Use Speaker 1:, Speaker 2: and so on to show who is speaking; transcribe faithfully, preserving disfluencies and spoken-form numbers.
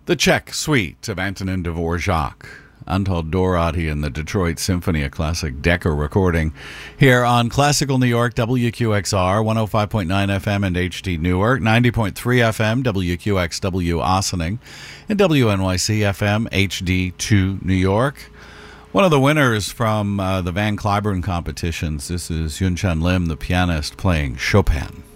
Speaker 1: The Czech Suite of Antonin Dvorak, Antal Dorati and the Detroit Symphony, a classic Decca recording, here on Classical New York, W Q X R, one oh five point nine F M and H D Newark, ninety point three F M, W Q X W Ossining, and W N Y C F M, H D two New York. One of the winners from uh, the Van Cliburn competitions, this is Yun Chan Lim, the pianist, playing Chopin.